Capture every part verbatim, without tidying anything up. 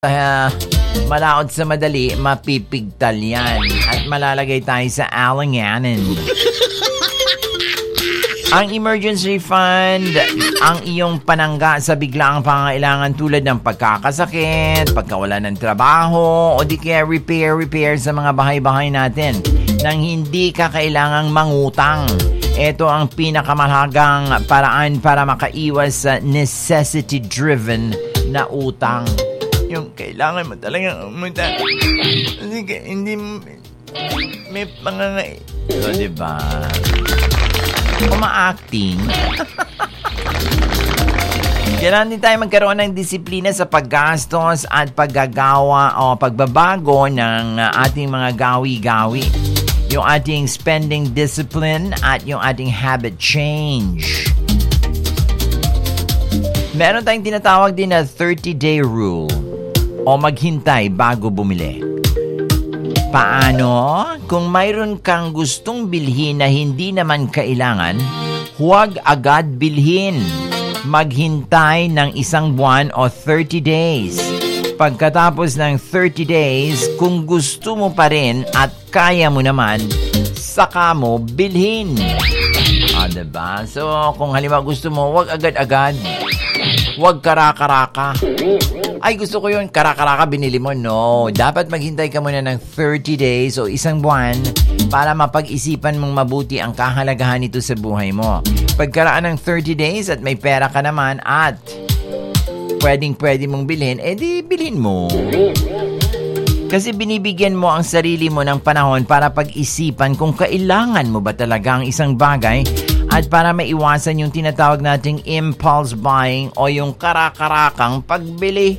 Uh, malaot sa madali, mapipigtal yan. At malalagay tayo sa alanganin. Ang emergency fund, ang iyong panangga sa biglaang pangailangan tulad ng pagkakasakit, pagkawala ng trabaho, o di kaya repair-repair sa mga bahay-bahay natin nang hindi ka kailangang mangutang. Ito ang pinakamahalagang paraan para makaiwas sa necessity-driven na utang. Yung kailangan mo talagang umutang. Hindi, hindi, may pangangay. So, diba? Uma-acting. Kailangan din tayo magkaroon ng disiplina sa paggastos at paggagawa o pagbabago ng ating mga gawi-gawi. Yung ating spending discipline at yung ating habit change. Meron tayong tinatawag din na thirty-day rule. O maghintay bago bumili. Paano? Kung mayroon kang gustong bilhin na hindi naman kailangan, huwag agad bilhin. Maghintay ng isang buwan o thirty days. Pagkatapos ng thirty days, kung gusto mo pa rin at kaya mo naman, saka mo bilhin. Ah, diba? So, kung halimbawa gusto mo, huwag agad-agad. Huwag karaka-raka. Ay, gusto ko yun, karaka-raka, binili mo. No, dapat maghintay ka muna ng thirty days o isang buwan para mapag-isipan mong mabuti ang kahalagahan nito sa buhay mo. Pagkaraan ng thirty days at may pera ka naman at pwedeng-pwede mong bilhin, edi bilhin mo. Kasi binibigyan mo ang sarili mo ng panahon para pag-isipan kung kailangan mo ba talaga ang isang bagay at para maiwasan yung tinatawag nating impulse buying o yung karakarakang pagbili.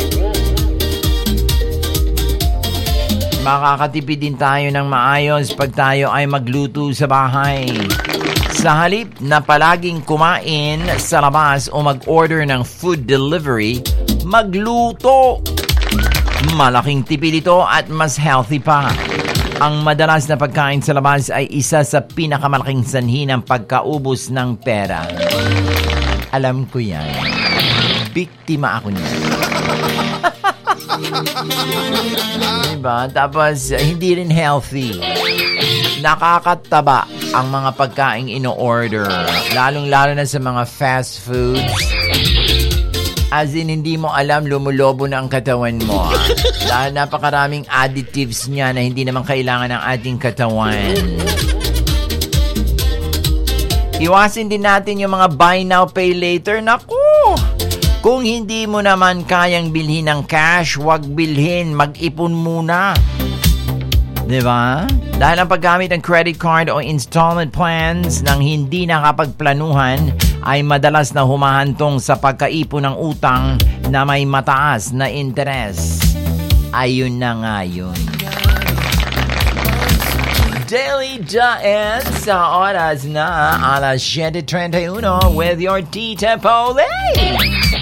Makakatipid din tayo ng maayos pag tayo ay magluto sa bahay. Sa halip na palaging kumain sa labas o mag-order ng food delivery, magluto. Malaking tipid ito at mas healthy pa. Ang madalas na pagkain sa labas ay isa sa pinakamalaking sanhi ng pagkaubos ng pera. Alam ko yan. Biktima ako niyan. Diba? Tapos, hindi rin healthy. Nakakataba ang mga pagkaing ino-order. Lalong-lalo na sa mga fast foods. As in, hindi mo alam, lumulobo na ang katawan mo. Dahil napakaraming additives niya na hindi naman kailangan ng ating katawan. Iwasin din natin yung mga buy now, pay later. Naku! Kung hindi mo naman kayang bilhin ng cash, wag bilhin. Mag-ipon muna. Diba? Dahil ang paggamit ng credit card o installment plans nang hindi nakapagplanuhan ay madalas na humahantong sa pagkaipon ng utang na may mataas na interes. Ayun na nga yun. Daily Diet sa oras na alas siete treinta y uno with your Tita Polly.